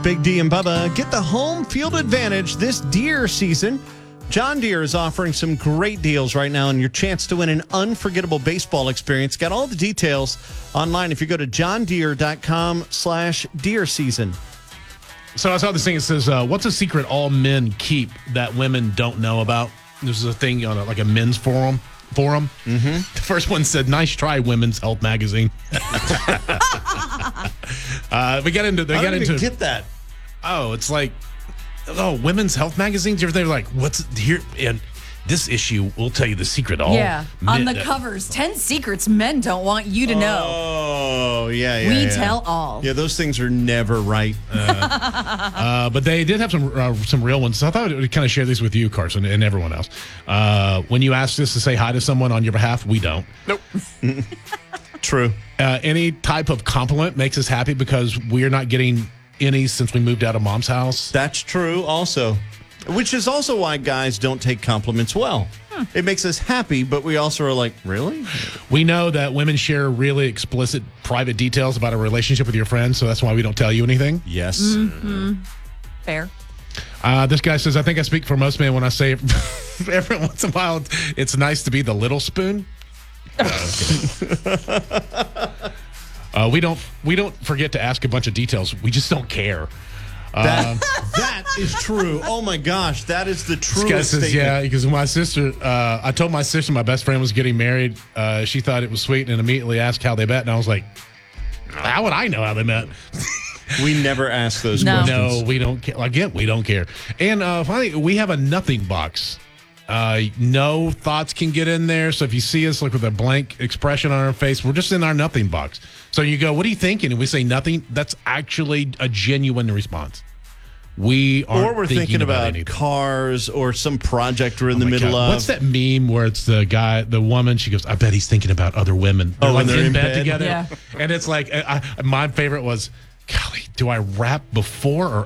Big D and Bubba get the home field advantage this deer season. John Deere is offering some great deals right now and your chance to win an unforgettable baseball experience. Got all the details online if you go to johndeere.com/deer season. So I saw this thing that says, what's a secret all men keep that women don't know about? This is a thing on a men's forum. Mm-hmm. The first one said, nice try, Women's Health Magazine. We get into... I don't even get that. Oh, it's like... Oh, Women's Health Magazines? They're like, what's here... And this issue will tell you the secret. On the covers, 10 secrets men don't want you to know. Oh, yeah. We tell all. Yeah, those things are never right. But they did have some real ones. So I thought I would kind of share these with you, Carson, and everyone else. When you ask us to say hi to someone on your behalf, we don't. Nope. True. Any type of compliment makes us happy because we're not getting any since we moved out of mom's house. That's true also. Which is also why guys don't take compliments well. It makes us happy, but we also are like, really? We know that women share really explicit private details about a relationship with your friends, so that's why we don't tell you anything. Yes. Mm-hmm. Fair. This guy says, I think I speak for most men when I say every once in a while it's nice to be the little spoon. We don't forget to ask a bunch of details. We just don't care. That is true. Oh my gosh, that is the truest this guy says, statement. yeah, because my sister, I told my sister my best friend was getting married. She thought it was sweet and immediately asked how they met, and I was like, how would I know how they met? We never ask those questions. No, we don't care. Again, we don't care. And finally, we have a nothing box. No thoughts can get in there. So if you see us like with a blank expression on our face, we're just in our nothing box. So you go, what are you thinking? And we say nothing. That's actually a genuine response. We aren't Or we're thinking about anything. cars or some project we're in the middle God. of. What's that meme where it's the woman, she goes, I bet he's thinking about other women. They're when they're in bed together. Yeah. And it's like, my favorite was, golly, do I rap before or